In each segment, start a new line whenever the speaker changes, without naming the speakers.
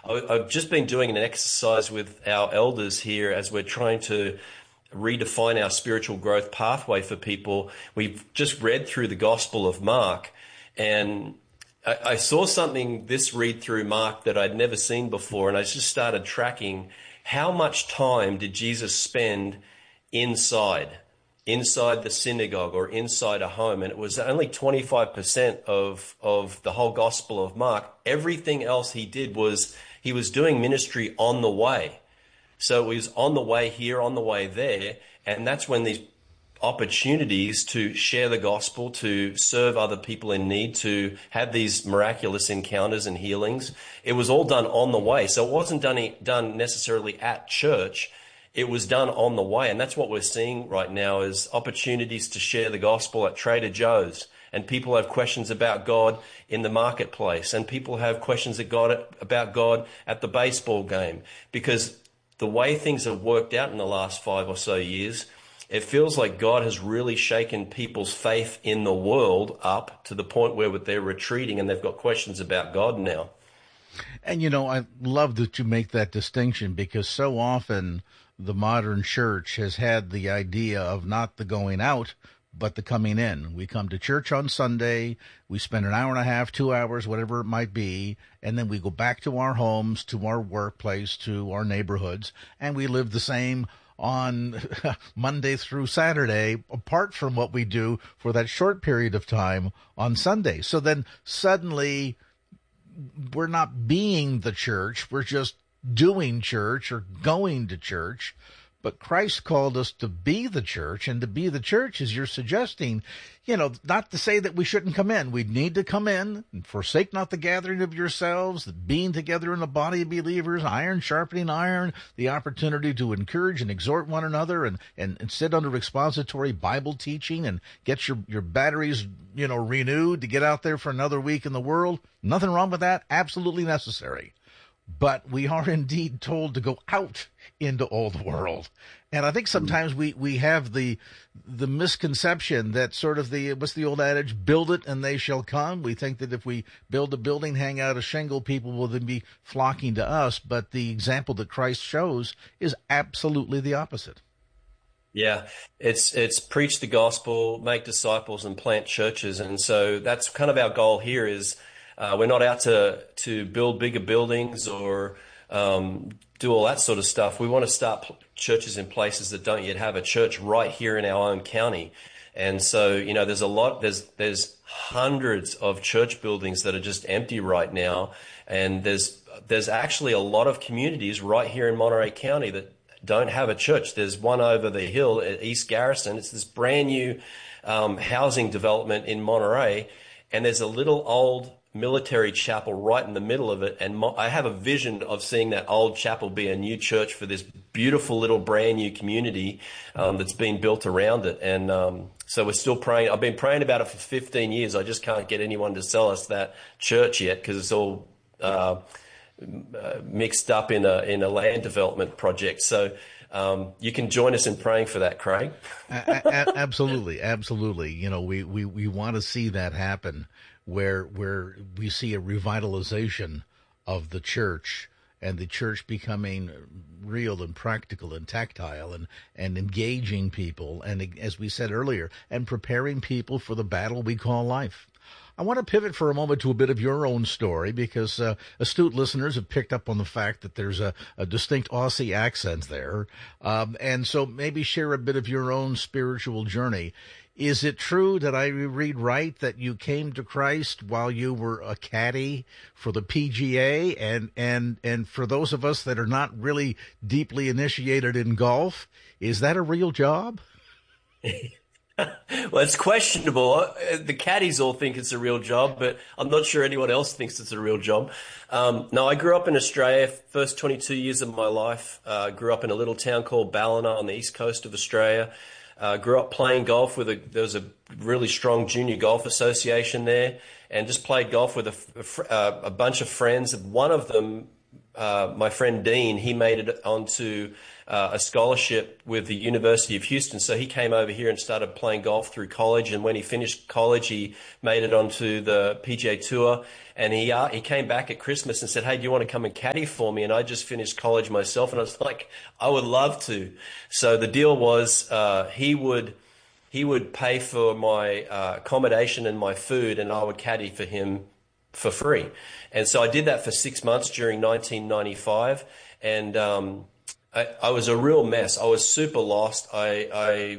I've just been doing an exercise with our elders here as we're trying to redefine our spiritual growth pathway for people. We've just read through the Gospel of Mark, and I saw something this read through Mark that I'd never seen before, and I just started tracking how much time did Jesus spend inside the synagogue or inside a home, and it was only 25% of the whole Gospel of Mark. Everything else he did was he was doing ministry on the way. So it was on the way here, on the way there, and that's when these opportunities to share the gospel, to serve other people in need, to have these miraculous encounters and healings. It was all done on the way. So it wasn't done necessarily at church. It was done on the way. And that's what we're seeing right now is opportunities to share the gospel at Trader Joe's. And people have questions about God in the marketplace. And people have questions about God at the baseball game. Because the way things have worked out in the last 5 or so years, it feels like God has really shaken people's faith in the world up to the point where they're retreating and they've got questions about God now.
And, I love that you make that distinction, because so often the modern church has had the idea of not the going out, but the coming in. We come to church on Sunday, we spend an hour and a half, 2 hours, whatever it might be, and then we go back to our homes, to our workplace, to our neighborhoods, and we live the same on Monday through Saturday, apart from what we do for that short period of time on Sunday. So then suddenly we're not being the church, we're just doing church or going to church. But Christ called us to be the church, and to be the church, as you're suggesting, not to say that we shouldn't come in. We need to come in and forsake not the gathering of yourselves, the being together in the body of believers, iron sharpening iron, the opportunity to encourage and exhort one another and sit under expository Bible teaching and get your batteries, renewed to get out there for another week in the world. Nothing wrong with that. Absolutely necessary. But we are indeed told to go out into all the world. And I think sometimes we have the misconception that sort of what's the old adage, build it and they shall come. We think that if we build a building, hang out a shingle, people will then be flocking to us. But the example that Christ shows is absolutely the opposite.
Yeah, it's preach the gospel, make disciples, and plant churches. And so that's kind of our goal here is we're not out to build bigger buildings or do all that sort of stuff. We want to start churches in places that don't yet have a church right here in our own county. And so, there's hundreds of church buildings that are just empty right now. And there's actually a lot of communities right here in Monterey County that don't have a church. There's one over the hill at East Garrison. It's this brand new housing development in Monterey. And there's a little old military chapel right in the middle of it, and I have a vision of seeing that old chapel be a new church for this beautiful little brand new community that's been built around it. And so we're still praying. I've been praying about it for 15 years. I just can't get anyone to sell us that church yet because it's all mixed up in a land development project. So you can join us in praying for that, Craig.
Absolutely. We want to see that happen, where we see a revitalization of the church and the church becoming real and practical and tactile and engaging people, and as we said earlier, and preparing people for the battle we call life. I want to pivot for a moment to a bit of your own story, because astute listeners have picked up on the fact that there's a distinct Aussie accent there. And so maybe share a bit of your own spiritual journey. Is it true that I read right that you came to Christ while you were a caddy for the PGA? And for those of us that are not really deeply initiated in golf, is that a real job?
Well, it's questionable. The caddies all think it's a real job, but I'm not sure anyone else thinks it's a real job. No, I grew up in Australia. First 22 years of my life, grew up in a little town called Ballina on the east coast of Australia. Grew up playing golf there was a really strong junior golf association there, and just played golf with a bunch of friends. One of them my friend Dean, he made it onto a scholarship with the University of Houston. So he came over here and started playing golf through college. And when he finished college, he made it onto the PGA Tour. And he came back at Christmas and said, "Hey, do you want to come and caddy for me?" And I just finished college myself, and I was like, "I would love to." So the deal was he would pay for my accommodation and my food, and I would caddy for him for free. And so I did that for 6 months during 1995, and I was a real mess. I was super lost. I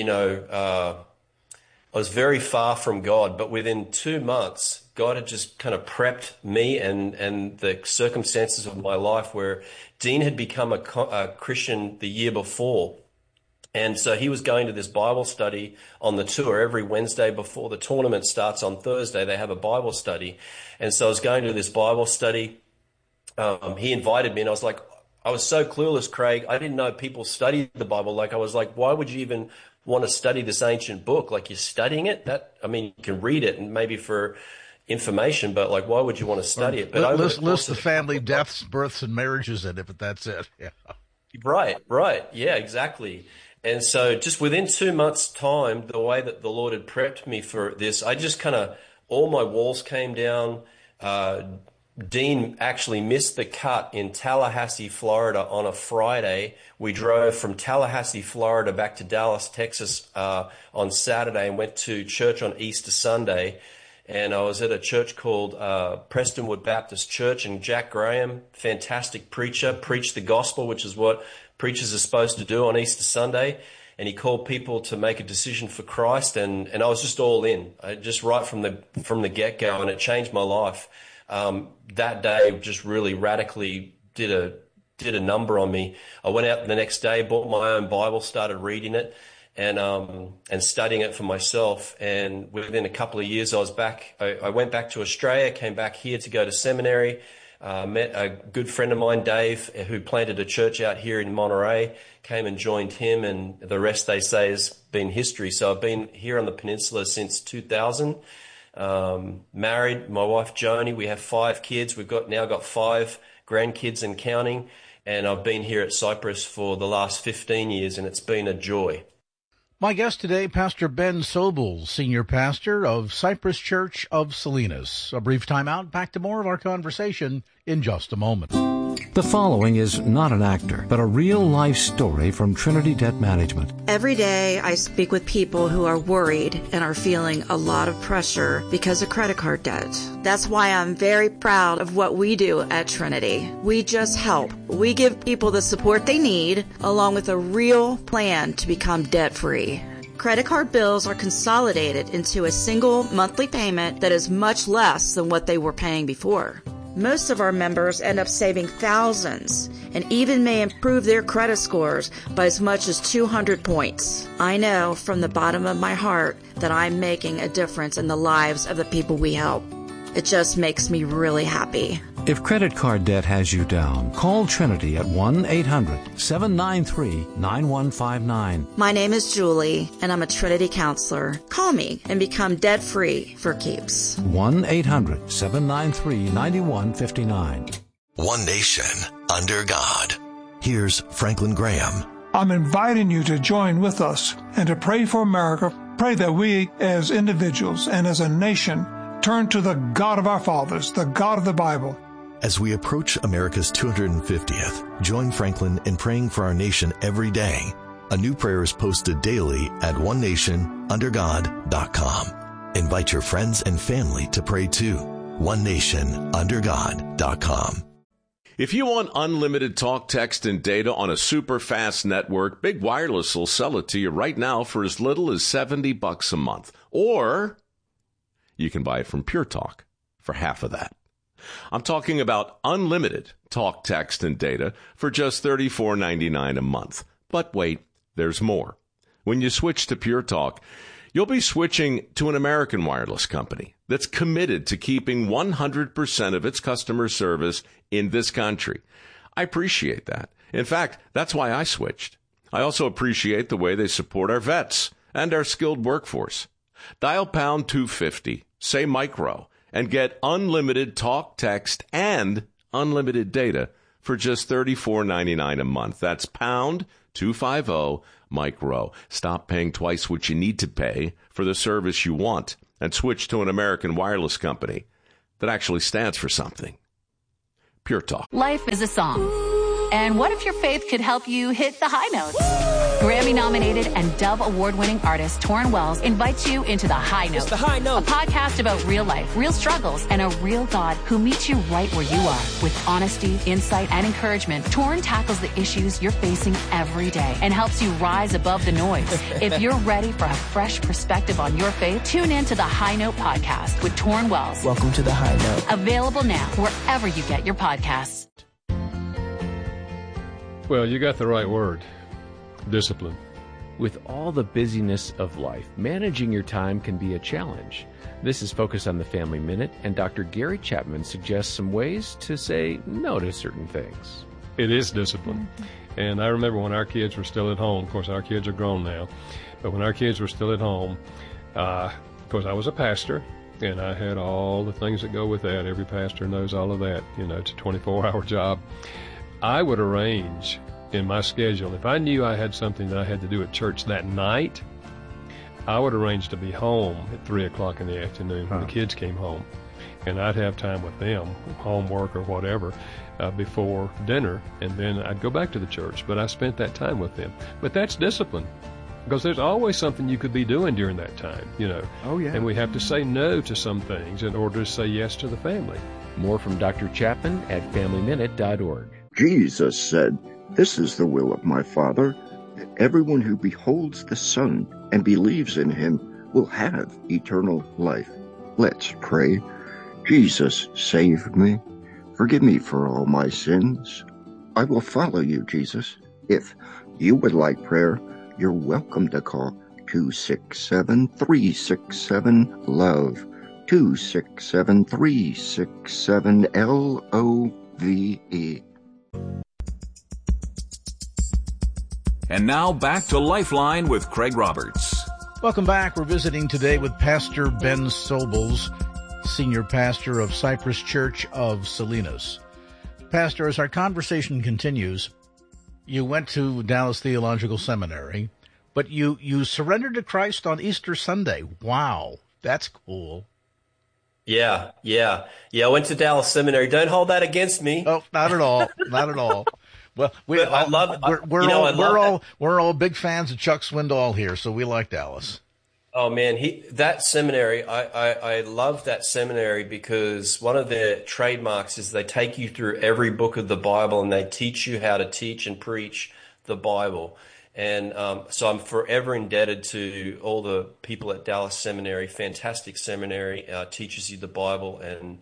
was very far from God, but within 2 months, God had just kind of prepped me and the circumstances of my life, where Dean had become a Christian the year before. And so he was going to this Bible study on the tour every Wednesday before the tournament starts on Thursday. They have a Bible study. And so I was going to this Bible study. He invited me, and I was like, I was so clueless, Craig. I didn't know people studied the Bible. Like, I was like, why would you even want to study this ancient book? Like, you're studying it? You can read it and maybe for information, but like, why would you want to study it? But
list the family deaths, births, and marriages in it, but that's it. Yeah.
Right. Yeah, exactly. And so just within 2 months' time, the way that the Lord had prepped me for this, I just all my walls came down. Dean actually missed the cut in Tallahassee, Florida on a Friday. We drove from Tallahassee, Florida back to Dallas, Texas on Saturday, and went to church on Easter Sunday. And I was at a church called Prestonwood Baptist Church, and Jack Graham, fantastic preacher, preached the gospel, which is what preachers are supposed to do on Easter Sunday. And he called people to make a decision for Christ, and I was just all in, just right from the get-go, and it changed my life. That day just really radically did a number on me. I went out the next day, bought my own Bible, started reading it, and studying it for myself. And within a couple of years, I was back. I went back to Australia, came back here to go to seminary. Met a good friend of mine, Dave, who planted a church out here in Monterey, came and joined him, and the rest, they say, has been history. So I've been here on the peninsula since 2000, married, my wife Joni. We have 5 kids. We've now got 5 grandkids and counting, and I've been here at Cypress for the last 15 years, and it's been a joy.
My guest today, Pastor Ben Sobel, Senior Pastor of Cypress Church of Salinas. A brief time out, back to more of our conversation in just a moment.
The following is not an actor, but a real-life story from Trinity Debt Management.
Every day I speak with people who are worried and are feeling a lot of pressure because of credit card debt. That's why I'm very proud of what we do at Trinity. We just help. We give people the support they need, along with a real plan to become debt-free. Credit card bills are consolidated into a single monthly payment that is much less than what they were paying before. Most of our members end up saving thousands and even may improve their credit scores by as much as 200 points. I know from the bottom of my heart that I'm making a difference in the lives of the people we help. It just makes me really happy.
If credit card debt has you down, call Trinity at 1-800-793-9159.
My name is Julie, and I'm a Trinity counselor. Call me and become debt-free for keeps.
1-800-793-9159.
One nation under God. Here's Franklin Graham.
I'm inviting you to join with us and to pray for America. Pray that we as individuals and as a nation turn to the God of our fathers, the God of the Bible.
As we approach America's 250th, join Franklin in praying for our nation every day. A new prayer is posted daily at onenationundergod.com. Invite your friends and family to pray too. onenationundergod.com.
If you want unlimited talk, text, and data on a super fast network, Big Wireless will sell it to you right now for as little as $70 a month. Or you can buy it from Pure Talk for half of that. I'm talking about unlimited talk, text, and data for just $34.99 a month. But wait, there's more. When you switch to Pure Talk, you'll be switching to an American wireless company that's committed to keeping 100% of its customer service in this country. I appreciate that. In fact, that's why I switched. I also appreciate the way they support our vets and our skilled workforce. Dial pound 250, say micro, and get unlimited talk, text, and unlimited data for just $34.99 a month. That's pound 250 Mike Rowe. Stop paying twice what you need to pay for the service you want and switch to an American Wireless company that actually stands for something. Pure Talk.
Life is a song. And what if your faith could help you hit the high notes? Grammy-nominated and Dove Award-winning artist Torrin Wells invites you into The High Note.
It's The High Note.
A podcast about real life, real struggles, and a real God who meets you right where you are. With honesty, insight, and encouragement, Torrin tackles the issues you're facing every day and helps you rise above the noise. If you're ready for a fresh perspective on your faith, tune in to The High Note podcast with Torrin Wells.
Welcome to The High Note.
Available now wherever you get your podcasts.
Well, you got the right word. Discipline.
With all the busyness of life, managing your time can be a challenge. This is Focus on the Family Minute, and Dr. Gary Chapman suggests some ways to say no to certain things.
It is discipline. And I remember when our kids were still at home. Of course, our kids are grown now. But when our kids were still at home, of course, I was a pastor, and I had all the things that go with that. Every pastor knows all of that. You know, it's a 24-hour job. I would arrange in my schedule, if I knew I had something that I had to do at church that night, I would arrange to be home at 3 o'clock in the afternoon when the kids came home. And I'd have time with them, homework or whatever, before dinner, and then I'd go back to the church. But I spent that time with them. But that's discipline, because there's always something you could be doing during that time, you know.
Oh, yeah.
And we have to say no to some things in order to say yes to the family.
More from Dr. Chapman at FamilyMinute.org.
Jesus said, "This is the will of my Father, that everyone who beholds the Son and believes in him will have eternal life." Let's pray. Jesus, save me. Forgive me for all my sins. I will follow you, Jesus. If you would like prayer, you're welcome to call 267-367-LOVE, 267-367-LOVE.
And now back to Lifeline with Craig Roberts.
Welcome back. We're visiting today with Pastor Ben Sobels, Senior Pastor of Cypress Church of Salinas. Pastor, as our conversation continues, you went to Dallas Theological Seminary, but you surrendered to Christ on Easter Sunday. Wow, that's cool.
Yeah. I went to Dallas Seminary. Don't hold that against me.
Oh, not at all. Not at all. Well, we're all big fans of Chuck Swindoll here, so we like Dallas.
Oh man, that seminary, I love that seminary because one of their trademarks is they take you through every book of the Bible and they teach you how to teach and preach the Bible. And so I'm forever indebted to all the people at Dallas Seminary. Fantastic seminary, teaches you the Bible, and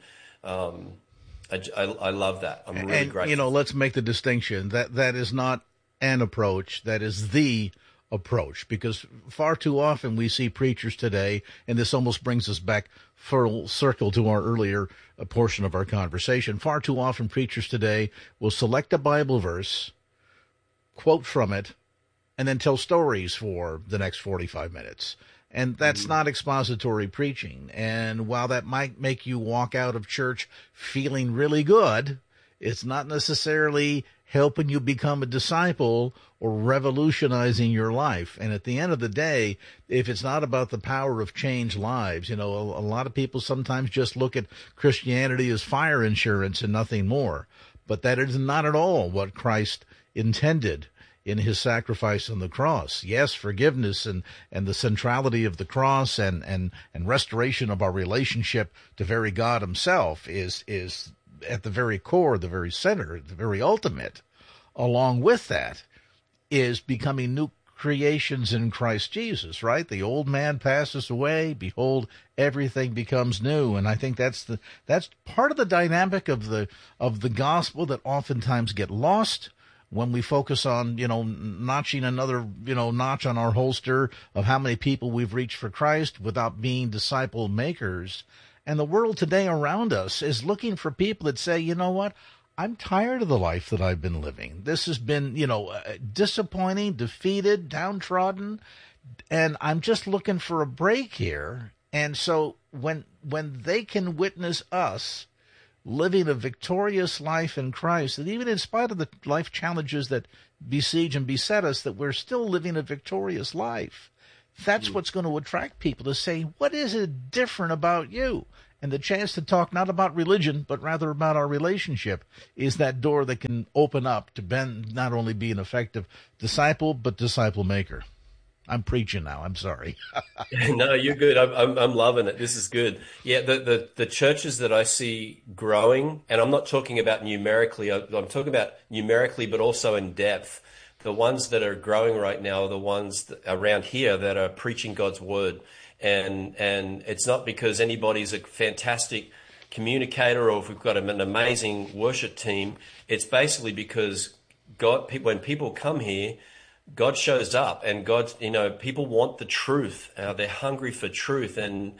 I love that. I'm really grateful.
You know, let's make the distinction that is not an approach, that is the approach, because far too often we see preachers today, and this almost brings us back full circle to our earlier portion of our conversation. Far too often preachers today will select a Bible verse, quote from it, and then tell stories for the next 45 minutes. And that's not expository preaching. And while that might make you walk out of church feeling really good, it's not necessarily helping you become a disciple or revolutionizing your life. And at the end of the day, if it's not about the power of changed lives, you know, a lot of people sometimes just look at Christianity as fire insurance and nothing more. But that is not at all what Christ intended in his sacrifice on the cross. Yes, forgiveness and the centrality of the cross and restoration of our relationship to very God himself is at the very core, the very center, the very ultimate. Along with that is becoming new creations in Christ Jesus, right? The old man passes away, behold, everything becomes new. And I think that's part of the dynamic of the gospel that oftentimes get lost when we focus on, you know, notching another, you know, notch on our holster of how many people we've reached for Christ without being disciple makers. And the world today around us is looking for people that say, you know what, I'm tired of the life that I've been living. This has been, you know, disappointing, defeated, downtrodden, and I'm just looking for a break here. And so when they can witness us living a victorious life in Christ, that even in spite of the life challenges that besiege and beset us, that we're still living a victorious life. That's what's going to attract people to say, what is it different about you? And the chance to talk not about religion, but rather about our relationship is that door that can open up to Ben not only be an effective disciple, but disciple maker. I'm preaching now. I'm sorry.
No, you're good. I'm loving it. This is good. Yeah, the churches that I see growing, and I'm not talking about numerically. I'm talking about numerically, but also in depth. The ones that are growing right now are the ones around here that are preaching God's word. And it's not because anybody's a fantastic communicator or if we've got an amazing worship team. It's basically because God, when people come here, God shows up, and God, people want the truth. They're hungry for truth, and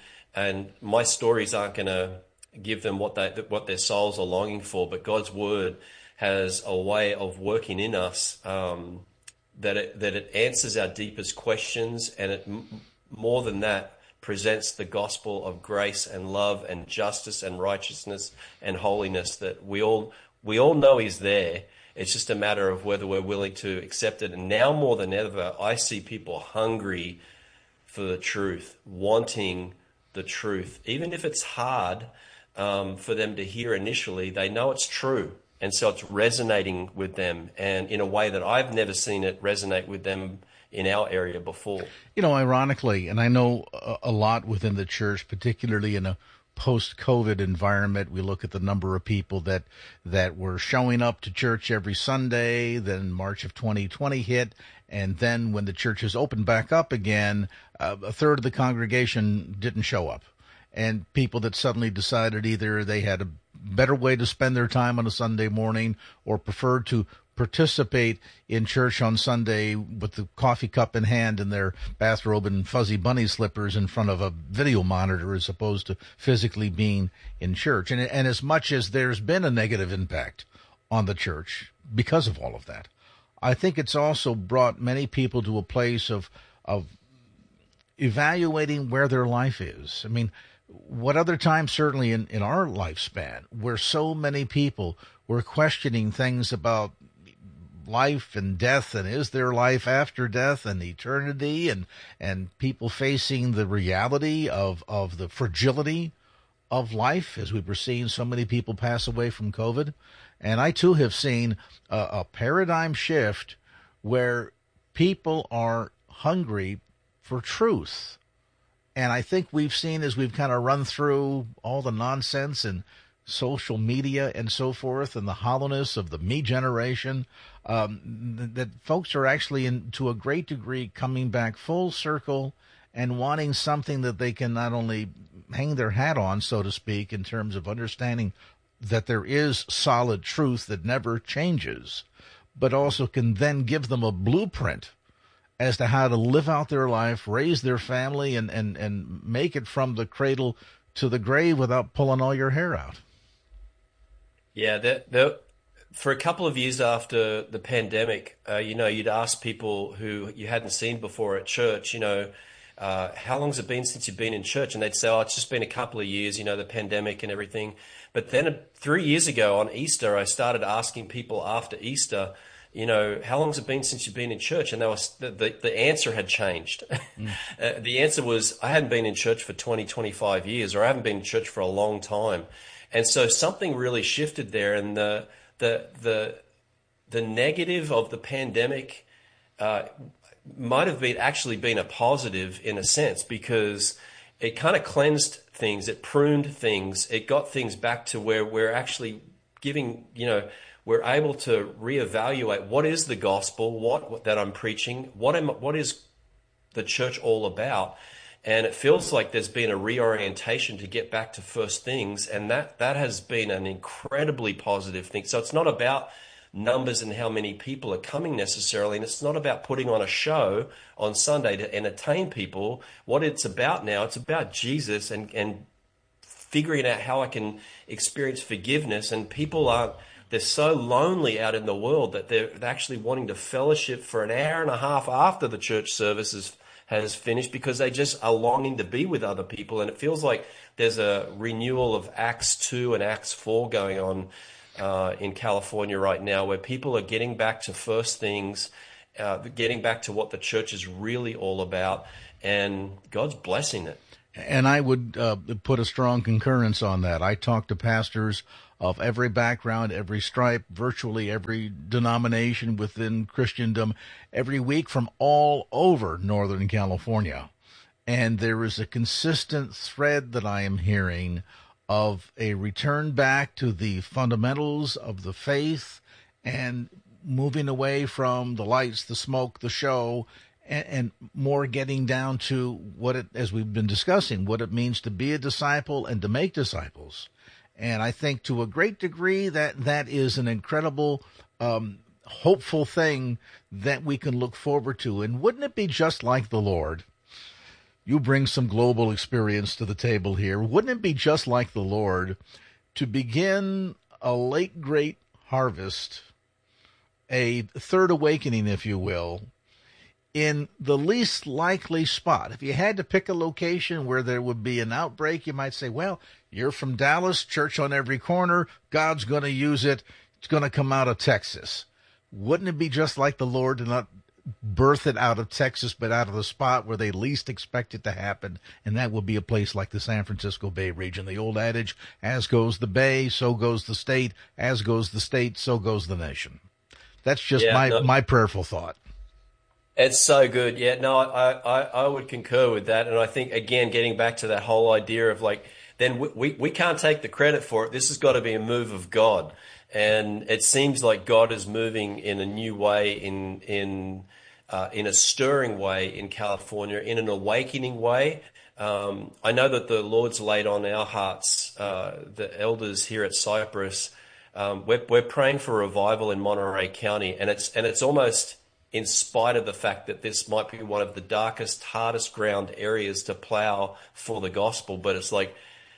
my stories aren't going to give them what their souls are longing for. But God's word has a way of working in us that it answers our deepest questions, and it more than that presents the gospel of grace and love and justice and righteousness and holiness that we all know is there. It's just a matter of whether we're willing to accept it. And now more than ever, I see people hungry for the truth, wanting the truth. Even if it's hard for them to hear initially, they know it's true. And so it's resonating with them, and in a way that I've never seen it resonate with them in our area before.
Ironically, and I know a lot within the church, particularly in a post-COVID environment, we look at the number of people that were showing up to church every Sunday. Then March of 2020 hit, and then when the churches opened back up again, a third of the congregation didn't show up. And people that suddenly decided either they had a better way to spend their time on a Sunday morning or preferred to participate in church on Sunday with the coffee cup in hand and their bathrobe and fuzzy bunny slippers in front of a video monitor as opposed to physically being in church. And as much as there's been a negative impact on the church because of all of that, I think it's also brought many people to a place of evaluating where their life is. I mean, what other time, certainly in our lifespan, where so many people were questioning things about life and death, and is there life after death and eternity, and people facing the reality of the fragility of life as we were seeing so many people pass away from COVID. And I too have seen a paradigm shift where people are hungry for truth. And I think we've seen, as we've kind of run through all the nonsense and social media and so forth and the hollowness of the me generation, that folks are actually, to a great degree, coming back full circle and wanting something that they can not only hang their hat on, so to speak, in terms of understanding that there is solid truth that never changes, but also can then give them a blueprint as to how to live out their life, raise their family, and make it from the cradle to the grave without pulling all your hair out.
Yeah, for a couple of years after the pandemic, you'd ask people who you hadn't seen before at church, how long has it been since you've been in church? And they'd say, it's just been a couple of years, the pandemic and everything. But then 3 years ago on Easter, I started asking people after Easter, how long has it been since you've been in church? And the answer had changed. The answer was, I hadn't been in church for 20, 25 years, or I haven't been in church for a long time. And so something really shifted there, and the negative of the pandemic might have actually been a positive in a sense, because it kind of cleansed things, it pruned things, it got things back to where we're actually giving, we're able to reevaluate what is the gospel, what that I'm preaching, what is the church all about. And it feels like there's been a reorientation to get back to first things, and that has been an incredibly positive thing. So it's not about numbers and how many people are coming necessarily, and it's not about putting on a show on Sunday to entertain people. What it's about now, it's about Jesus and figuring out how I can experience forgiveness. And people they're so lonely out in the world that they're actually wanting to fellowship for an hour and a half after the church service has finished, because they just are longing to be with other people. And it feels like there's a renewal of Acts 2 and Acts 4 going on in California right now, where people are getting back to first things, getting back to what the church is really all about, and God's blessing it.
And I would put a strong concurrence on that. I talk to pastors of every background, every stripe, virtually every denomination within Christendom, every week from all over Northern California. And there is a consistent thread that I am hearing of a return back to the fundamentals of the faith and moving away from the lights, the smoke, the show, and more getting down to what it, as we've been discussing, what it means to be a disciple and to make disciples. And I think to a great degree that is an incredible, hopeful thing that we can look forward to. And wouldn't it be just like the Lord? You bring some global experience to the table here. Wouldn't it be just like the Lord to begin a late great harvest, a third awakening, if you will, in the least likely spot? If you had to pick a location where there would be an outbreak, you might say, well, you're from Dallas, church on every corner, God's going to use it, it's going to come out of Texas. Wouldn't it be just like the Lord to not birth it out of Texas, but out of the spot where they least expect it to happen? And that would be a place like the San Francisco Bay region. The old adage, as goes the Bay, so goes the state, as goes the state, so goes the nation. That's just my prayerful thought.
It's so good. Yeah, no, I would concur with that. And I think, again, getting back to that whole idea of like, then we can't take the credit for it. This has got to be a move of God. And it seems like God is moving in a new way, in a stirring way in California, in an awakening way. I know that the Lord's laid on our hearts, the elders here at Cypress. We're praying for revival in Monterey County, and it's almost in spite of the fact that this might be one of the darkest, hardest ground areas to plow for the gospel. But it's like,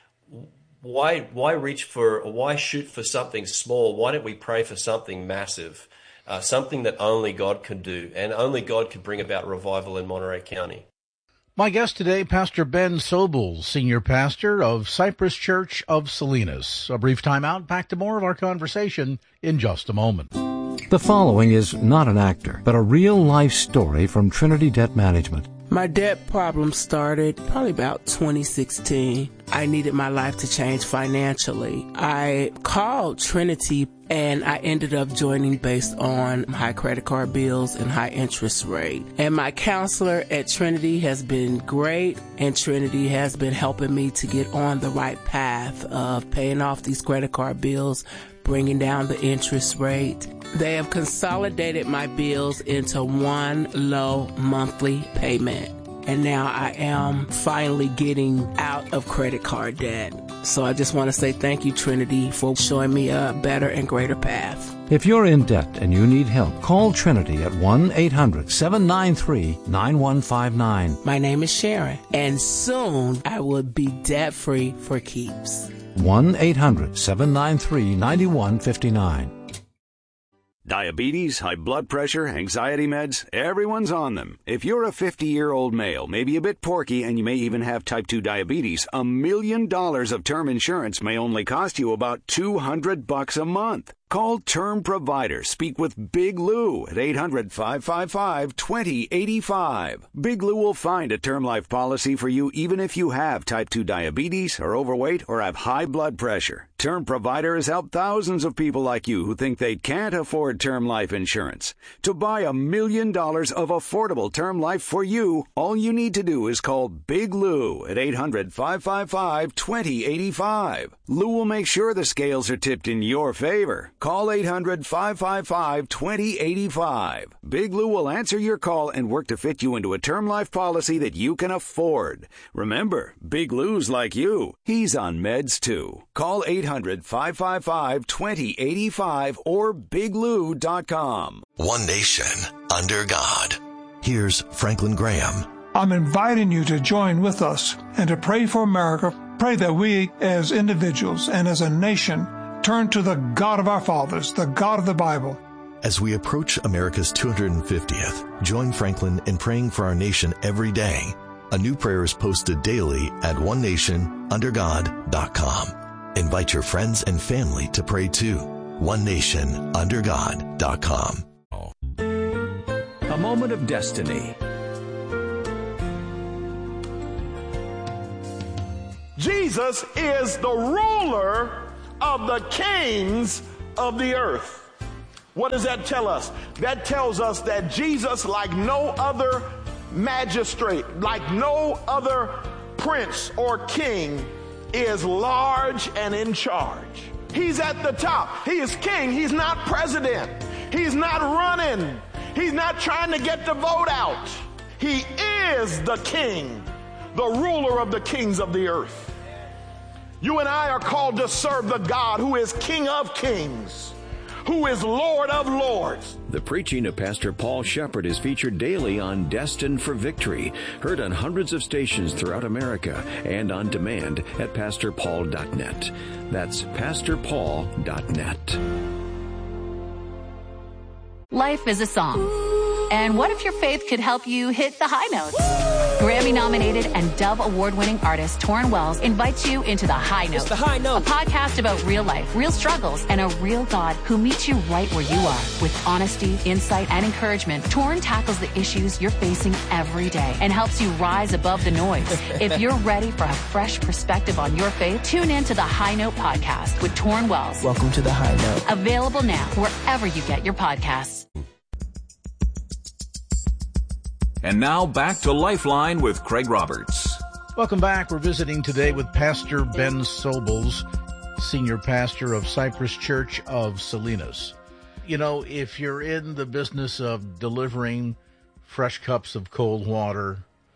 why shoot for something small? Why don't we pray for something massive, something that only God can do, and only God can bring about revival in Monterey County?
My guest today, Pastor Ben Sobel, Senior Pastor of Cypress Church of Salinas. A brief time out, back to more of our conversation in just a moment.
The following is not an actor, but a real-life story from Trinity Debt Management.
My debt problem started probably about 2016. I needed my life to change financially. I called Trinity and I ended up joining based on high credit card bills and high interest rate. And my counselor at Trinity has been great, and Trinity has been helping me to get on the right path of paying off these credit card bills, bringing down the interest rate. They have consolidated my bills into one low monthly payment. And now I am finally getting out of credit card debt. So I just want to say thank you, Trinity, for showing me a better and greater path.
If you're in debt and you need help, call Trinity at 1-800-793-9159.
My name is Sharon, and soon I will be debt-free for keeps.
1-800-793-9159.
Diabetes, high blood pressure, anxiety meds, everyone's on them. If you're a 50-year-old male, maybe a bit porky, and you may even have type 2 diabetes, $1 million of term insurance may only cost you about $200 a month. Call Term Provider. Speak with Big Lou at 800-555-2085. Big Lou will find a term life policy for you even if you have type 2 diabetes, are overweight, or have high blood pressure. Term Provider has helped thousands of people like you who think they can't afford term life insurance. To buy $1 million of affordable term life for you, all you need to do is call Big Lou at 800-555-2085. Lou will make sure the scales are tipped in your favor. Call 800-555-2085. Big Lou will answer your call and work to fit you into a term life policy that you can afford. Remember, Big Lou's like you. He's on meds too. Call 800-555-2085 or biglou.com.
One nation under God. Here's Franklin Graham.
I'm inviting you to join with us and to pray for America. Pray that we as individuals and as a nation turn to the God of our fathers, the God of the Bible.
As we approach America's 250th, join Franklin in praying for our nation every day. A new prayer is posted daily at onenationundergod.com. Invite your friends and family to pray too. onenationundergod.com.
A moment of destiny.
Jesus is the ruler of the kings of the earth. What does that tell us? That tells us that Jesus, like no other magistrate, like no other prince or king, is large and in charge. He's at the top. He is king. He's not president. He's not running. He's not trying to get the vote out. He is the king, the ruler of the kings of the earth. You and I are called to serve the God who is King of kings, who is Lord of lords.
The preaching of Pastor Paul Shepherd is featured daily on Destined for Victory, heard on hundreds of stations throughout America and on demand at pastorpaul.net. That's pastorpaul.net.
Life is a song. And what if your faith could help you hit the high notes? Grammy-nominated and Dove Award-winning artist Torrin Wells invites you into The High Note.
It's The High Note.
A podcast about real life, real struggles, and a real God who meets you right where you are. With honesty, insight, and encouragement, Torrin tackles the issues you're facing every day and helps you rise above the noise. If you're ready for a fresh perspective on your faith, tune in to The High Note podcast with Torrin Wells.
Welcome to The High Note.
Available now wherever you get your podcasts.
And now back to Lifeline with Craig Roberts.
Welcome back. We're visiting today with Pastor Ben Sobels, Senior Pastor of Cypress Church of Salinas. You know, if you're in the business of delivering fresh cups of cold water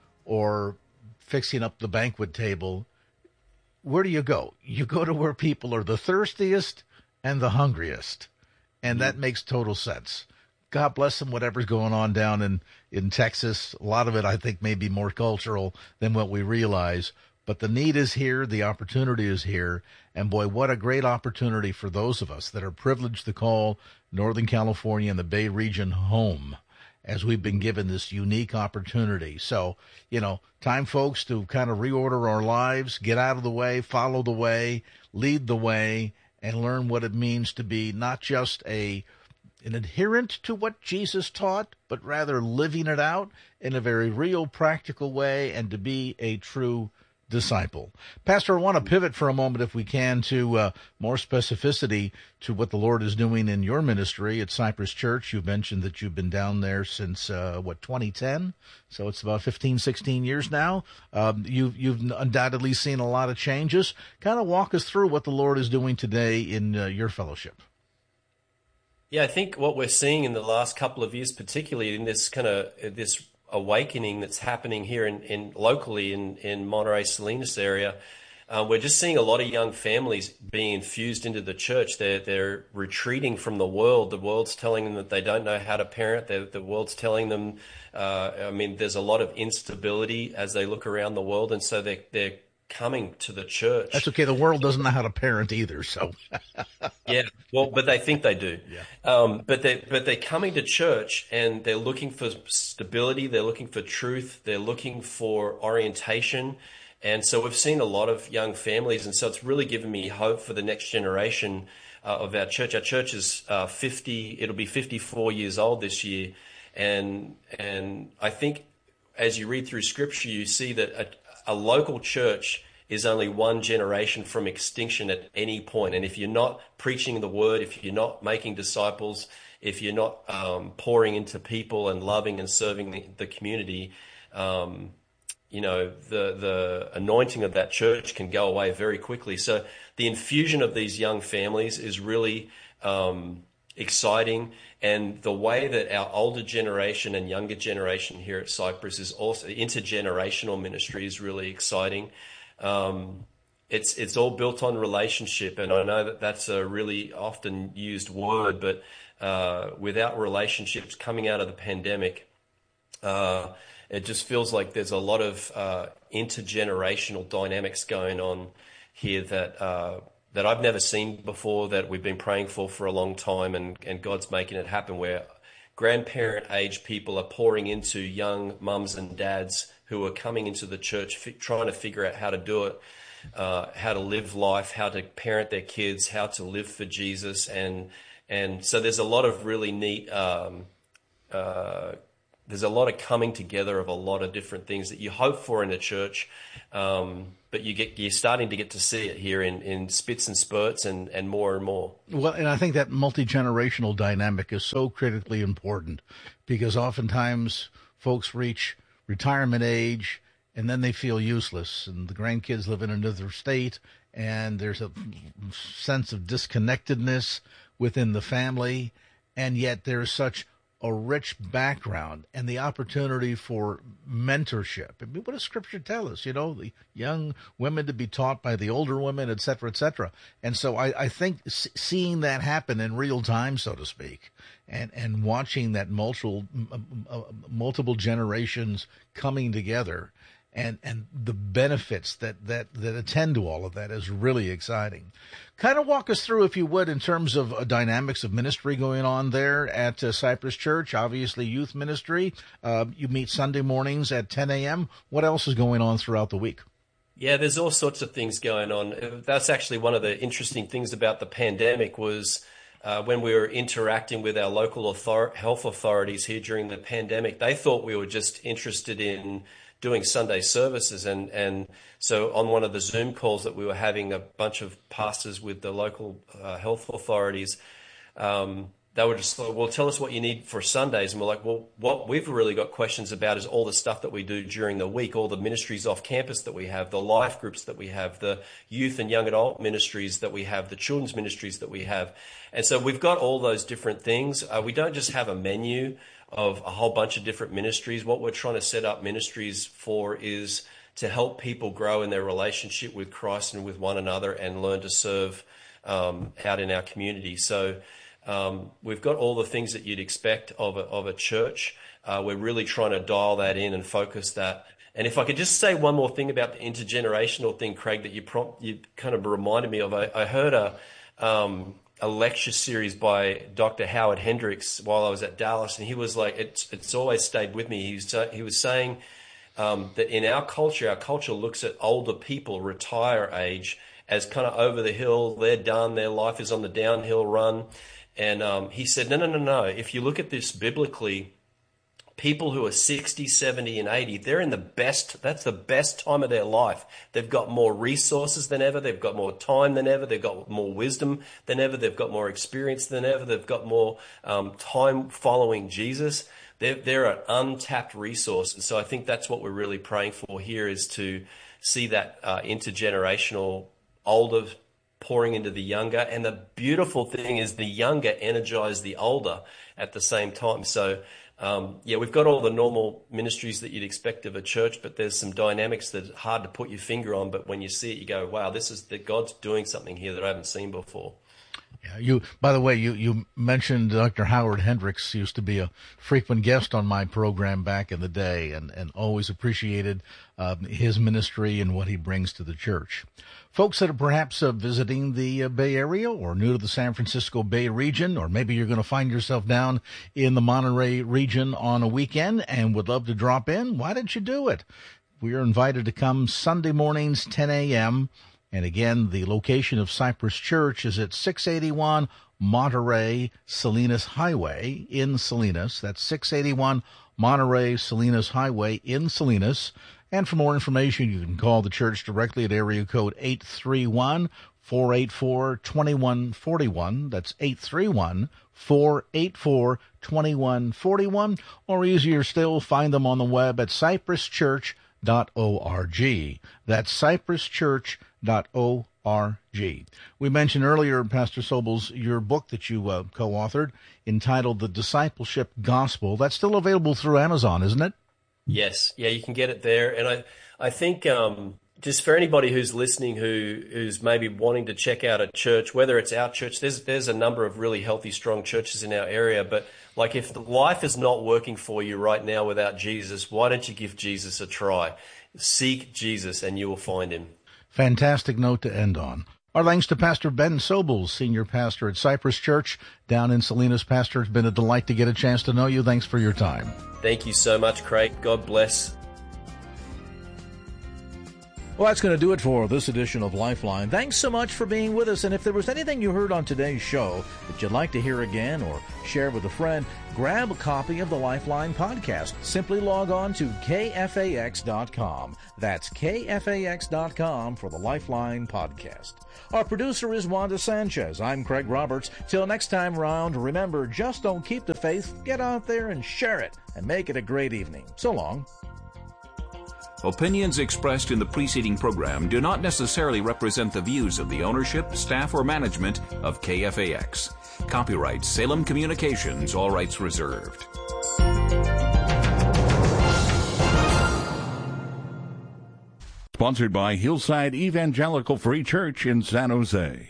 or fixing up the banquet table, where do you go? You go to where people are the thirstiest and the hungriest. And that makes total sense. God bless them, whatever's going on down in Texas. A lot of it, I think, may be more cultural than what we realize. But the need is here. The opportunity is here. And, boy, what a great opportunity for those of us that are privileged to call Northern California and the Bay region home, as we've been given this unique opportunity. So, you know, time, folks, to kind of reorder our lives, get out of the way, follow the way, lead the way, and learn what it means to be not just an adherent to what Jesus taught, but rather living it out in a very real, practical way, and to be a true disciple. Pastor, I want to pivot for a moment, if we can, to more specificity to what the Lord is doing in your ministry at Cypress Church. You mentioned that you've been down there since, 2010? So it's about 15, 16 years now. You've undoubtedly seen a lot of changes. Kind of walk us through what the Lord is doing today in your fellowship.
Yeah, I think what we're seeing in the last couple of years, particularly in this kind of this awakening that's happening here in locally in Monterey Salinas area, we're just seeing a lot of young families being infused into the church. They're retreating from the world. The world's telling them that they don't know how to parent. The world's telling them, there's a lot of instability as they look around the world, and so they're coming to the church.
That's okay. The world doesn't know how to parent either, so.
Yeah, well, but they think they do. Yeah. But they're coming to church and they're looking for stability. They're looking for truth. They're looking for orientation. And so we've seen a lot of young families, and so it's really given me hope for the next generation of our church. Our church is 50. It'll be 54 years old this year, and I think as you read through Scripture, you see that a local church is only one generation from extinction at any point. And if you're not preaching the word, if you're not making disciples, if you're not pouring into people and loving and serving the community, the anointing of that church can go away very quickly. So the infusion of these young families is really exciting. And the way that our older generation and younger generation here at Cypress is also intergenerational ministry is really exciting. It's all built on relationship, and I know that that's a really often used word, but without relationships coming out of the pandemic, it just feels like there's a lot of intergenerational dynamics going on here that that I've never seen before, that we've been praying for a long time, and God's making it happen, where grandparent age people are pouring into young mums and dads who are coming into the church, trying to figure out how to do it, how to live life, how to parent their kids, how to live for Jesus. And so there's a lot of really neat, there's a lot of coming together of a lot of different things that you hope for in a church. But you're starting to get to see it here in spits and spurts and more and more.
Well, and I think that multi-generational dynamic is so critically important, because oftentimes folks reach retirement age and then they feel useless, and the grandkids live in another state, and there's a sense of disconnectedness within the family, and yet there's such a rich background and the opportunity for mentorship. I mean, what does Scripture tell us? The young women to be taught by the older women, et cetera, et cetera. And so I think seeing that happen in real time, so to speak, and watching that multiple generations coming together and the benefits that attend to all of that is really exciting. Kind of walk us through, if you would, in terms of dynamics of ministry going on there at Cypress Church. Obviously, youth ministry. You meet Sunday mornings at 10 a.m. What else is going on throughout the week?
Yeah, there's all sorts of things going on. That's actually one of the interesting things about the pandemic was when we were interacting with our local health authorities here during the pandemic, they thought we were just interested in doing Sunday services. And so on one of the Zoom calls that we were having, a bunch of pastors with the local health authorities, they were just like, well, tell us what you need for Sundays. And we're like, well, what we've really got questions about is all the stuff that we do during the week, all the ministries off campus that we have, the life groups that we have, the youth and young adult ministries that we have, the children's ministries that we have. And so we've got all those different things. We don't just have a menu of a whole bunch of different ministries. What we're trying to set up ministries for is to help people grow in their relationship with Christ and with one another and learn to serve out in our community. So we've got all the things that you'd expect of a church. We're really trying to dial that in and focus that. And if I could just say one more thing about the intergenerational thing, Craig, that you kind of reminded me of. I heard a lecture series by Dr. Howard Hendricks while I was at Dallas, and he was like, it's always stayed with me. He was saying that in our culture looks at older people, retire age, as kind of over the hill. They're done. Their life is on the downhill run. And he said, no. If you look at this biblically, people who are 60, 70, and 80, they're in that's the best time of their life. They've got more resources than ever. They've got more time than ever. They've got more wisdom than ever. They've got more experience than ever. They've got more time following Jesus. They're an untapped resource. And so I think that's what we're really praying for here, is to see that intergenerational older pouring into the younger. And the beautiful thing is the younger energize the older at the same time. So we've got all the normal ministries that you'd expect of a church, but there's some dynamics that are hard to put your finger on. But when you see it, you go, wow, God's doing something here that I haven't seen before.
Yeah, by the way, you mentioned Dr. Howard Hendricks used to be a frequent guest on my program back in the day, and always appreciated his ministry and what he brings to the church. Folks that are perhaps visiting the Bay Area or new to the San Francisco Bay region, or maybe you're going to find yourself down in the Monterey region on a weekend and would love to drop in, why don't you do it? We are invited to come Sunday mornings, 10 a.m., and again, the location of Cypress Church is at 681 Monterey Salinas Highway in Salinas. That's 681 Monterey Salinas Highway in Salinas. And for more information, you can call the church directly at area code 831-484-2141. That's 831-484-2141. Or easier still, find them on the web at cypresschurch.org. That's cypresschurch.org. We mentioned earlier, Pastor Sobels, your book that you co-authored entitled The Discipleship Gospel. That's still available through Amazon, isn't it?
Yes. Yeah, you can get it there. And I think just for anybody who's listening who's maybe wanting to check out a church, whether it's our church, there's a number of really healthy, strong churches in our area. But like if life is not working for you right now without Jesus, why don't you give Jesus a try? Seek Jesus and you will find him.
Fantastic note to end on. Our thanks to Pastor Ben Sobel, Senior Pastor at Cypress Church down in Salinas. Pastor, it's been a delight to get a chance to know you. Thanks for your time.
Thank you so much, Craig. God bless.
Well, that's going to do it for this edition of Lifeline. Thanks so much for being with us. And if there was anything you heard on today's show that you'd like to hear again or share with a friend, grab a copy of the Lifeline podcast. Simply log on to kfax.com. That's kfax.com for the Lifeline podcast. Our producer is Wanda Sanchez. I'm Craig Roberts. Till next time round, remember, just don't keep the faith. Get out there and share it and make it a great evening. So long.
Opinions expressed in the preceding program do not necessarily represent the views of the ownership, staff, or management of KFAX. Copyright Salem Communications, all rights reserved.
Sponsored by Hillside Evangelical Free Church in San Jose.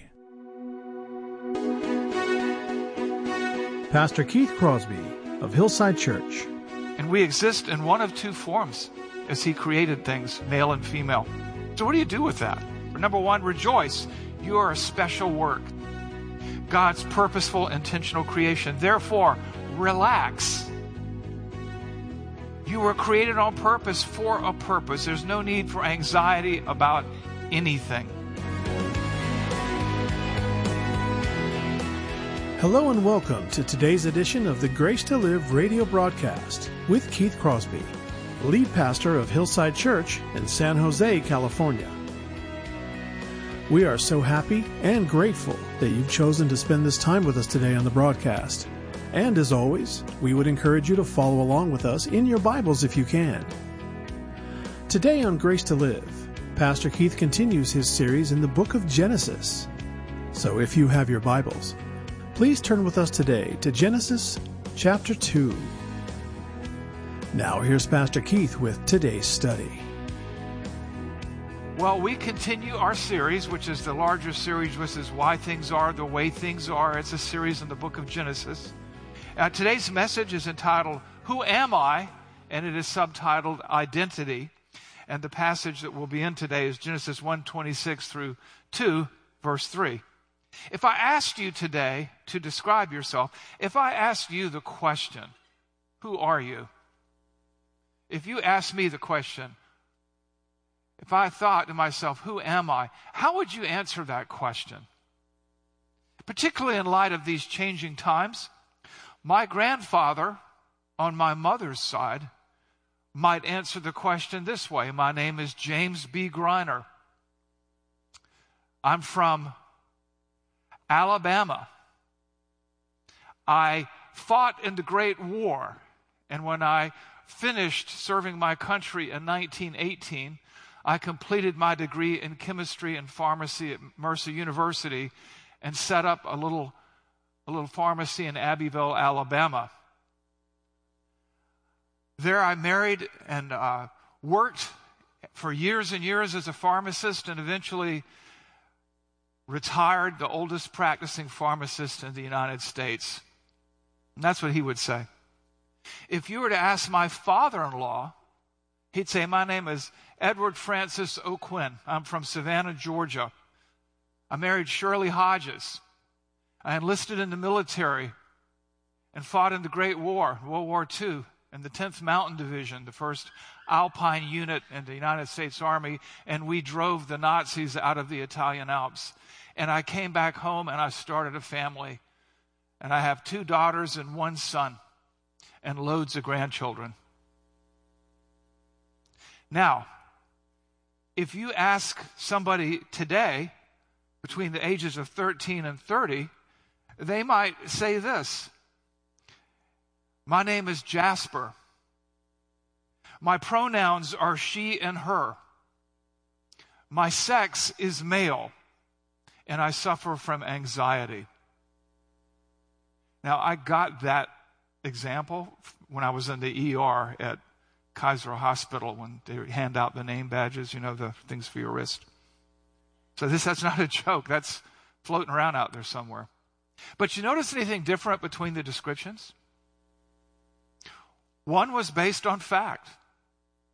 Pastor Keith Crosby of Hillside Church.
And we exist in one of two forms as He created things, male and female. So what do you do with that? Number one, rejoice. You are a special work. God's purposeful, intentional creation. Therefore, relax. You were created on purpose for a purpose. There's no need for anxiety about anything.
Hello and welcome to today's edition of the Grace to Live radio broadcast with Keith Crosby, lead pastor of Hillside Church in San Jose, California. We are so happy and grateful that you've chosen to spend this time with us today on the broadcast. And as always, we would encourage you to follow along with us in your Bibles if you can. Today on Grace to Live, Pastor Keith continues his series in the book of Genesis. So if you have your Bibles, please turn with us today to Genesis chapter 2. Now here's Pastor Keith with today's study.
Well, we continue our series, which is the larger series, which is Why Things Are the Way Things Are. It's a series in the book of Genesis. Today's message is entitled, Who Am I? And it is subtitled Identity. And the passage that we'll be in today is Genesis 1:26 through 2, verse 3. If I asked you today to describe yourself, if I asked you the question, who are you? If you asked me the question, if I thought to myself, who am I? How would you answer that question? Particularly in light of these changing times, my grandfather on my mother's side might answer the question this way. My name is James B. Greiner. I'm from Alabama. I fought in the Great War, and when I finished serving my country in 1918, I completed my degree in chemistry and pharmacy at Mercer University and set up a little pharmacy in Abbeville, Alabama. There I married and worked for years and years as a pharmacist and eventually retired, the oldest practicing pharmacist in the United States. And that's what he would say. If you were to ask my father-in-law, he'd say, my name is Edward Francis O'Quinn. I'm from Savannah, Georgia. I married Shirley Hodges. I enlisted in the military and fought in the Great War, World War II, in the 10th Mountain Division, the 1st Alpine Unit in the United States Army, and we drove the Nazis out of the Italian Alps. And I came back home and I started a family. And I have 2 daughters and 1 son and loads of grandchildren. Now, if you ask somebody today between the ages of 13 and 30, they might say this. My name is Jasper. My pronouns are she and her. My sex is male, and I suffer from anxiety. Now, I got that example when I was in the ER at Kaiser Hospital when they hand out the name badges, the things for your wrist. So that's not a joke. That's floating around out there somewhere. But you notice anything different between the descriptions? One was based on fact,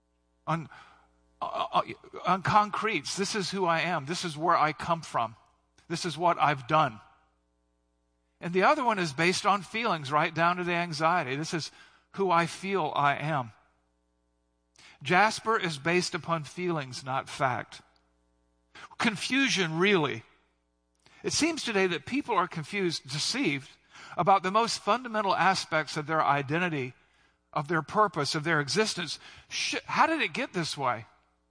on concretes. This is who I am. This is where I come from. This is what I've done. And the other one is based on feelings, right down to the anxiety. This is who I feel I am. Jasper is based upon feelings, not fact. Confusion, really. It seems today that people are confused, deceived about the most fundamental aspects of their identity, of their purpose, of their existence. How did it get this way?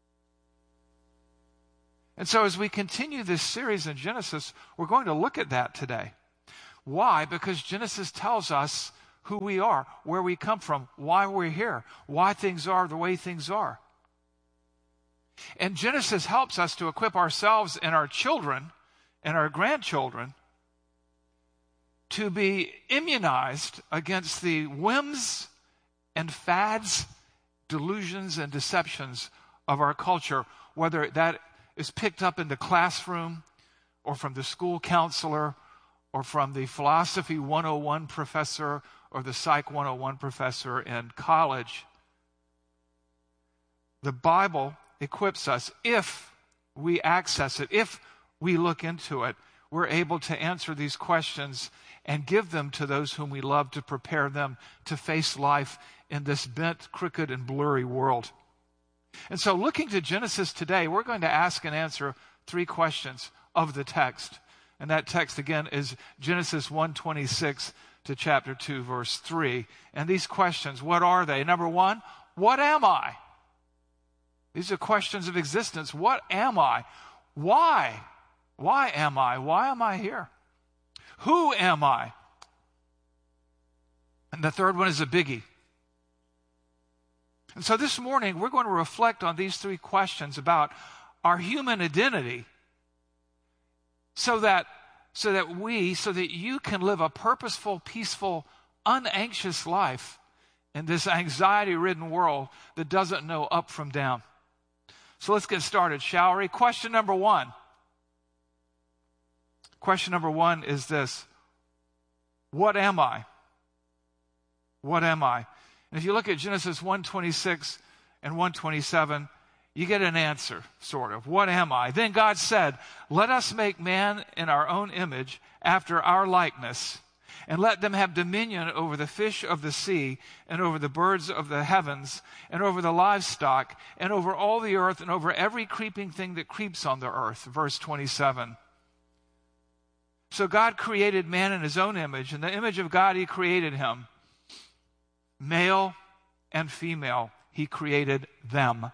And so as we continue this series in Genesis, we're going to look at that today. Why? Because Genesis tells us who we are, where we come from, why we're here, why things are the way things are. And Genesis helps us to equip ourselves and our children and our grandchildren to be immunized against the whims and fads, delusions and deceptions of our culture, whether that is picked up in the classroom or from the school counselor or from the Philosophy 101 professor or the Psych 101 professor in college. The Bible equips us, if we access it, if we look into it, we're able to answer these questions and give them to those whom we love to prepare them to face life in this bent, crooked, and blurry world. And so looking to Genesis today, we're going to ask and answer 3 questions of the text. And that text, again, is Genesis 1:26 to chapter 2, verse 3. And these questions, what are they? Number 1, what am I? These are questions of existence. What am I? Why? Why am I? Why am I here? Who am I? And the third one is a biggie. And so this morning, we're going to reflect on these 3 questions about our human identity so that you can live a purposeful, peaceful, unanxious life in this anxiety-ridden world that doesn't know up from down. So let's get started, shall we? Question number 1. Question number 1 is this: what am I? What am I? And if you look at Genesis 1:26 and 1:27, you get an answer, sort of. What am I? Then God said, let us make man in our own image, after our likeness, and let them have dominion over the fish of the sea, and over the birds of the heavens, and over the livestock, and over all the earth, and over every creeping thing that creeps on the earth. Verse 27. So God created man in his own image. In the image of God, he created him. Male and female, he created them.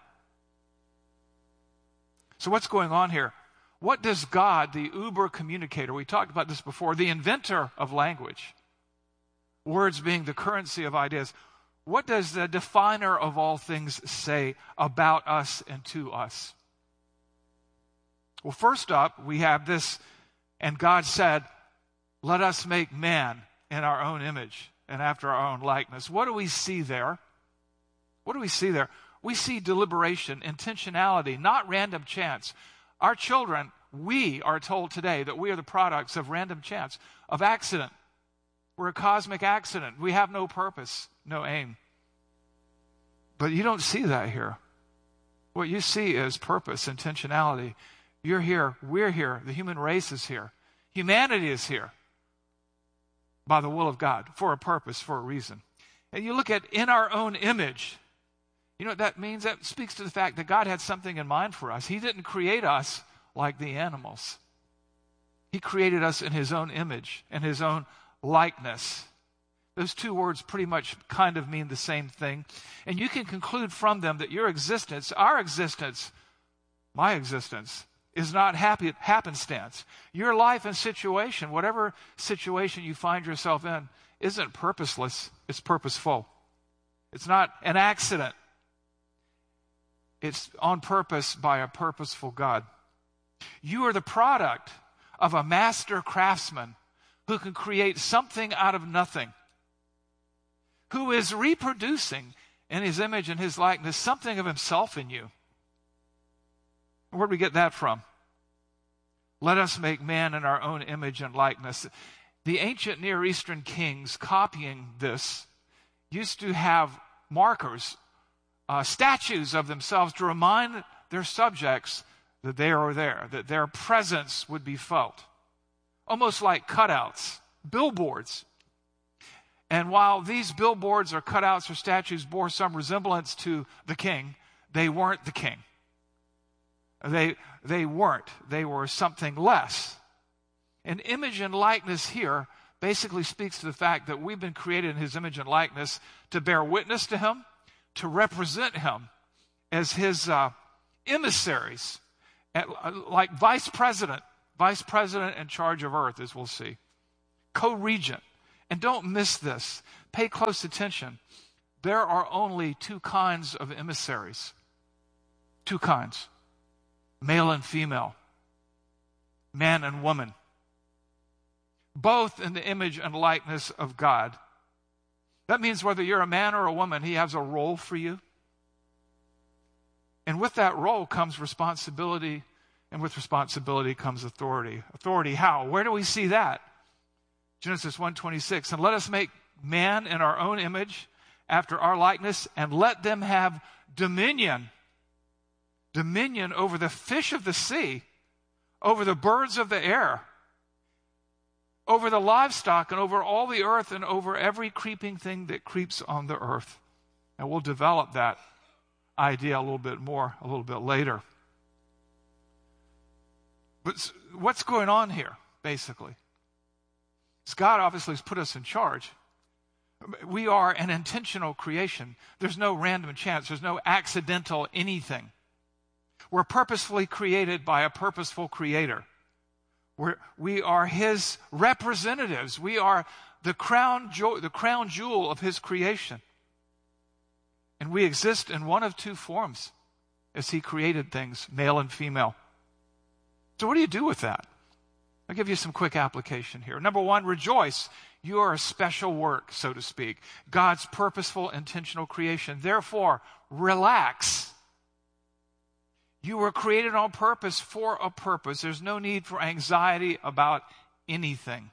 So what's going on here? What does God, the uber communicator, we talked about this before, the inventor of language, words being the currency of ideas, what does the definer of all things say about us and to us? Well, first up, we have this, and God said, let us make man in our own image and after our own likeness. What do we see there? What do we see there? We see deliberation, intentionality, not random chance. Our children, we are told today that we are the products of random chance, of accident. We're a cosmic accident. We have no purpose, no aim. But you don't see that here. What you see is purpose, intentionality. You're here, we're here, the human race is here. Humanity is here by the will of God, for a purpose, for a reason. And you look at in our own image. You know what that means? That speaks to the fact that God had something in mind for us. He didn't create us like the animals. He created us in his own image and his own likeness. Those 2 words pretty much kind of mean the same thing. And you can conclude from them that your existence, our existence, my existence, is not happenstance. Your life and situation, whatever situation you find yourself in, isn't purposeless. It's purposeful. It's not an accident. It's on purpose by a purposeful God. You are the product of a master craftsman who can create something out of nothing, who is reproducing in his image and his likeness something of himself in you. Where do we get that from? Let us make man in our own image and likeness. The ancient Near Eastern kings, copying this, used to have markers, statues of themselves to remind their subjects that they are there, that their presence would be felt. almost like cutouts, billboards. And while these billboards or cutouts or statues bore some resemblance to the king, they weren't the king. They weren't. They were something less. An image and likeness here basically speaks to the fact that we've been created in his image and likeness to bear witness to him, to represent him as his emissaries, like vice president in charge of earth, as we'll see, co-regent. And don't miss this. Pay close attention. There are only two kinds of emissaries. Two kinds. Male and female. Man and woman. Both in the image and likeness of God. That means whether you're a man or a woman, he has a role for you. And with that role comes responsibility, and with responsibility comes authority. Authority how? Where do we see that? Genesis 1:26, and let us make man in our own image, after our likeness, and let them have dominion. Dominion over the fish of the sea, over the birds of the air, over the livestock, and over all the earth, and over every creeping thing that creeps on the earth. And we'll develop that idea a little bit more a little bit later. But what's going on here, basically? God obviously has put us in charge. We are an intentional creation. There's no random chance. There's no accidental anything. We're purposefully created by a purposeful creator. We are his representatives. We are the crown jewel of his creation. And we exist in one of two forms as he created things, male and female. So what do you do with that? I'll give you some quick application here. Number one, rejoice. You are a special work, so to speak. God's purposeful, intentional creation. Therefore, relax. You were created on purpose for a purpose. There's no need for anxiety about anything.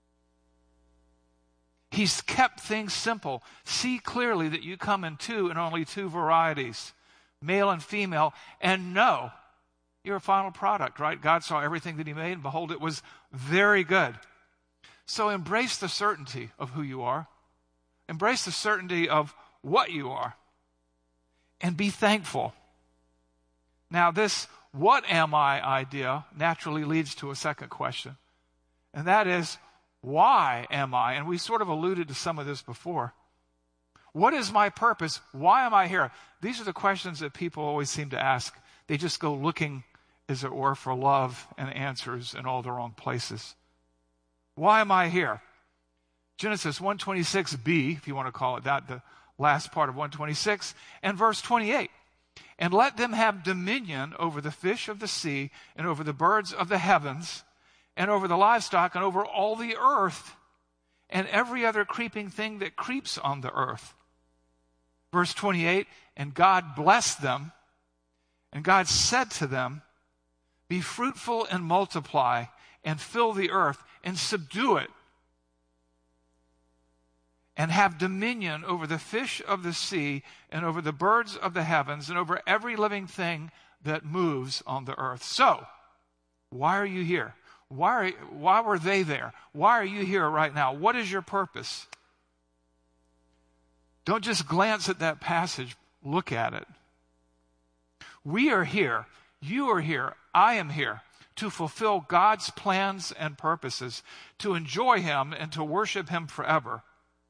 He's kept things simple. See clearly that you come in two and only two varieties, male and female, and know you're a final product, right? God saw everything that he made, and behold, it was very good. So embrace the certainty of who you are. Embrace the certainty of what you are. And be thankful. Now, this what am I idea naturally leads to a second question. And that is, why am I? And we sort of alluded to some of this before. What is my purpose? Why am I here? These are the questions that people always seem to ask. They just go looking, as it were, for love and answers in all the wrong places. Why am I here? Genesis 1:26b, if you want to call it that, the last part of 1:26, and verse 28. And let them have dominion over the fish of the sea, and over the birds of the heavens, and over the livestock, and over all the earth, and every other creeping thing that creeps on the earth. Verse 28, and God blessed them, and God said to them, be fruitful and multiply, and fill the earth, and subdue it, and have dominion over the fish of the sea, and over the birds of the heavens, and over every living thing that moves on the earth. So, why are you here? Why were they there? Why are you here right now? What is your purpose? Don't just glance at that passage. Look at it. We are here. You are here. I am here to fulfill God's plans and purposes, to enjoy him and to worship him forever.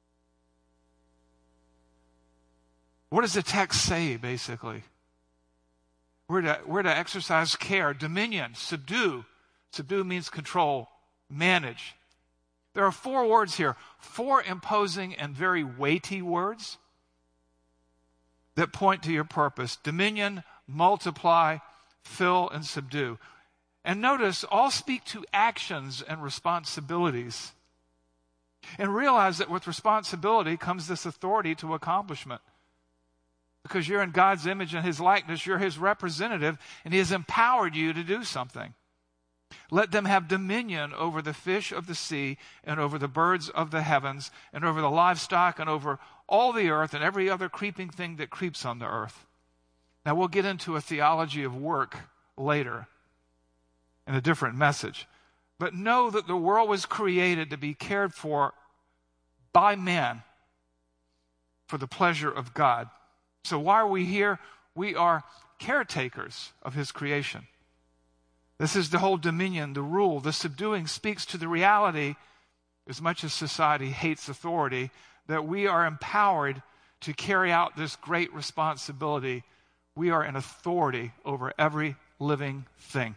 What does the text say, basically? We're to exercise care, dominion, subdue. Subdue means control, manage. There are 4 words here, 4 imposing and very weighty words that point to your purpose. Dominion, multiply, fill, and subdue. And notice, all speak to actions and responsibilities. And realize that with responsibility comes this authority to accomplishment. Because you're in God's image and his likeness, you're his representative, and he has empowered you to do something. Let them have dominion over the fish of the sea, and over the birds of the heavens, and over the livestock, and over all the earth, and every other creeping thing that creeps on the earth. Now, we'll get into a theology of work later in a different message. But know that the world was created to be cared for by man for the pleasure of God. So why are we here? We are caretakers of his creation. This is the whole dominion, the rule. The subduing speaks to the reality, as much as society hates authority, that we are empowered to carry out this great responsibility. We are in authority over every living thing.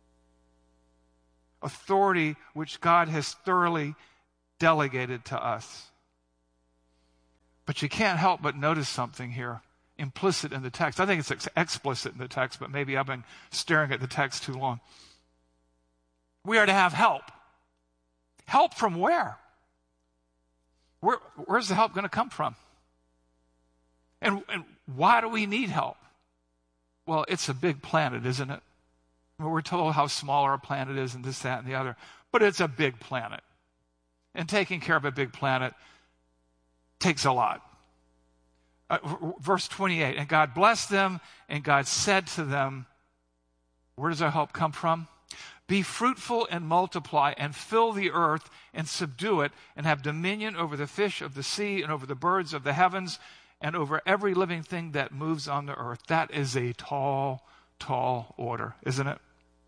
Authority which God has thoroughly delegated to us. But you can't help but notice something here, implicit in the text. I think it's explicit in the text, but maybe I've been staring at the text too long. We are to have help. Help from where? Where's the help going to come from? And why do we need help? Well, it's a big planet, isn't it? We're told how small our planet is and this, that, and the other. But it's a big planet. And taking care of a big planet takes a lot. Verse 28, and God blessed them, and God said to them, where does our help come from? Be fruitful and multiply, and fill the earth, and subdue it, and have dominion over the fish of the sea, and over the birds of the heavens, and over every living thing that moves on the earth. That is a tall, tall order, isn't it?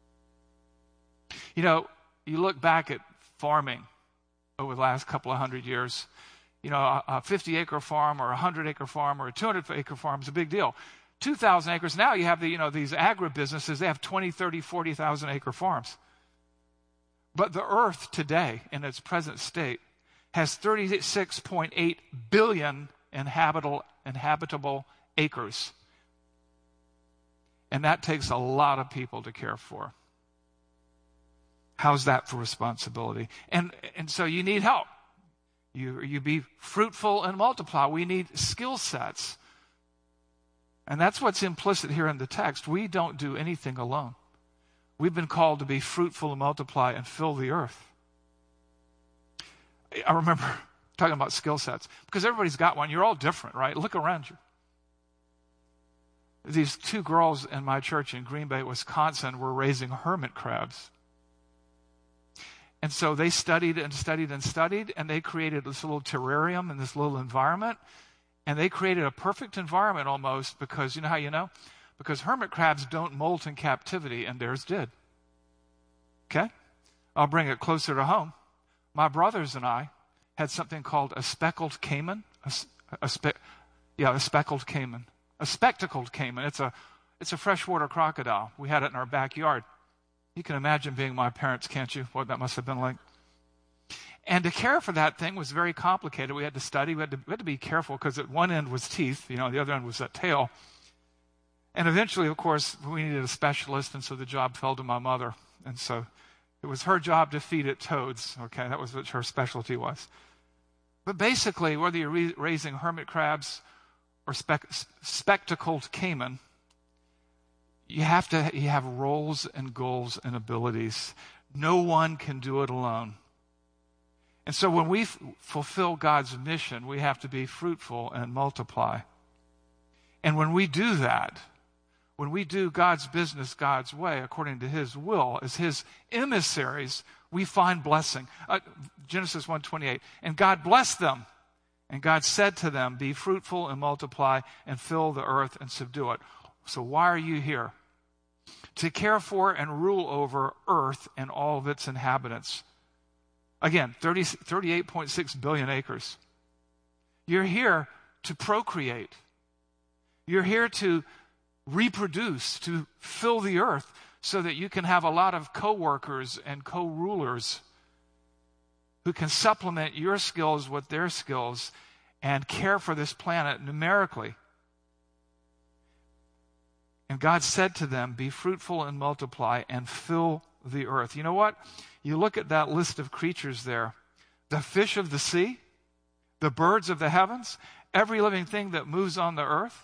You know, you look back at farming over the last couple of 100 years. You know, a 50-acre farm or a 100-acre farm or a 200-acre farm is a big deal. 2,000 acres. Now you have these agribusinesses. They have 20, 30, 40,000-acre farms. But the earth today, in its present state, has 36.8 billion inhabitable acres. And that takes a lot of people to care for. How's that for responsibility? And so you need help. You be fruitful and multiply. We need skill sets. And that's what's implicit here in the text. We don't do anything alone. We've been called to be fruitful and multiply and fill the earth. I remember talking about skill sets because everybody's got one. You're all different, right? Look around you. These two girls in my church in Green Bay, Wisconsin, were raising hermit crabs. And so they studied and studied and studied, and they created this little terrarium in this little environment. And they created a perfect environment almost because, you know how you know? Because hermit crabs don't molt in captivity, and theirs did. Okay? I'll bring it closer to home. My brothers and I had something called a speckled caiman. A speckled caiman. A spectacled caiman. It's a freshwater crocodile. We had it in our backyard. You can imagine being my parents, can't you? What that must have been like. And to care for that thing was very complicated. We had to study. We had to be careful because at one end was teeth. The other end was that tail. And eventually, of course, we needed a specialist, and so the job fell to my mother. And so it was her job to feed it toads. Okay, that was what her specialty was. But basically, whether you're raising hermit crabs or spectacled caiman, you have roles and goals and abilities. No one can do it alone. And so when we fulfill God's mission, we have to be fruitful and multiply. And when we do that, when we do God's business God's way, according to his will, as his emissaries, we find blessing. Genesis 1:28, and God blessed them. And God said to them, be fruitful and multiply and fill the earth and subdue it. So why are you here? To care for and rule over earth and all of its inhabitants. Again, 38.6 billion acres. You're here to procreate. You're here to reproduce, to fill the earth so that you can have a lot of co-workers and co-rulers who can supplement your skills with their skills and care for this planet numerically. And God said to them, be fruitful and multiply and fill the earth. You know what? You look at that list of creatures there. The fish of the sea, the birds of the heavens, every living thing that moves on the earth.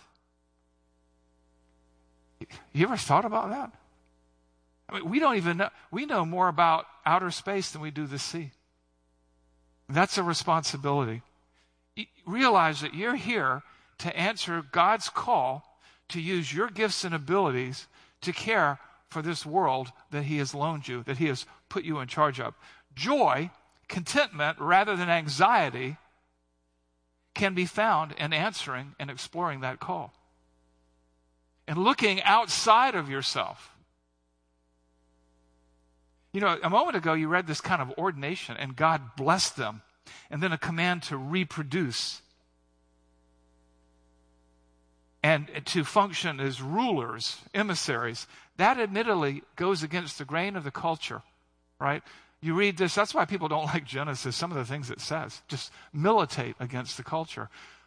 You ever thought about that? I mean, we don't even know. We know more about outer space than we do the sea. That's a responsibility. Realize that you're here to answer God's call to use your gifts and abilities to care for this world that he has loaned you, that he has put you in charge of. Joy, contentment rather than anxiety, can be found in answering and exploring that call. And looking outside of yourself. You know, a moment ago you read this kind of ordination, and God blessed them, and then a command to reproduce and to function as rulers, emissaries. That admittedly goes against the grain of the culture, right? You read this, that's why people don't like Genesis, some of the things it says. Just militate against the culture.